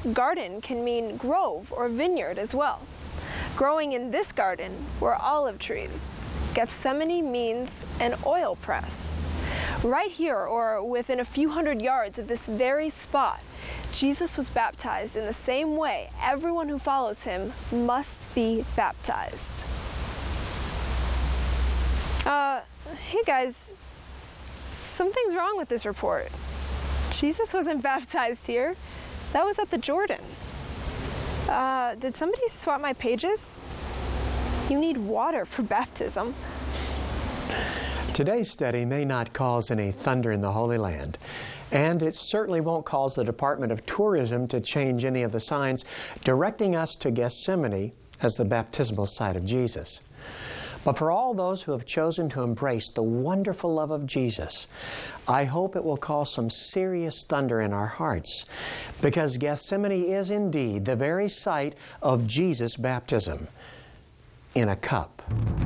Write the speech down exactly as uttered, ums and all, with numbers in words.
Garden can mean grove or vineyard as well. Growing in this garden were olive trees. Gethsemane means an oil press. Right here, or within a few hundred yards of this very spot, Jesus was baptized in the same way everyone who follows him must be baptized. Uh, hey guys, something's wrong with this report. Jesus wasn't baptized here. That was at the Jordan. Uh, did somebody swap my pages? You need water for baptism. Today's study may not cause any thunder in the Holy Land, and it certainly won't cause the Department of Tourism to change any of the signs directing us to Gethsemane as the baptismal site of Jesus. But for all those who have chosen to embrace the wonderful love of Jesus, I hope it will cause some serious thunder in our hearts, because Gethsemane is indeed the very site of Jesus' baptism in a cup.